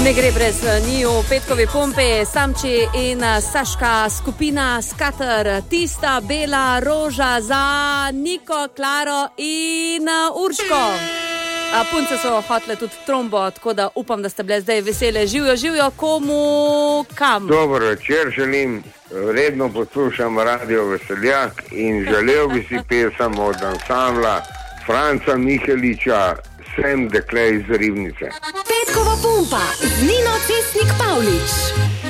Ne gre brez njiju, petkovi pompe, Samči in Saška, skupina Skater, tista bela roža za Niko, Klaro in Urško. Punce so hotele tudi trombo, tako da upam, da ste bile zdaj vesele. Živijo, komu kam. Dober večer želim, redno poslušam Radio Veseljak in želel bi si pesem od ansambla Franca Miheliča, Sem dekle iz Ribnice. Petkova pumpa z Nino Cestnik Pavlič.